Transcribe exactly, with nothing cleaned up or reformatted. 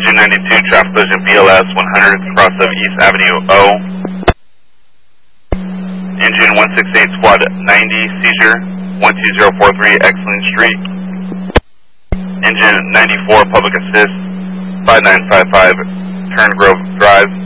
Engine ninety-two, traffic collision B L S one hundred, cross of East Avenue O. Engine one sixty-eight, squad ninety, seizure one two zero four three, Exline Street. Engine ninety-four, public assist five nine five five, Turn Grove Drive.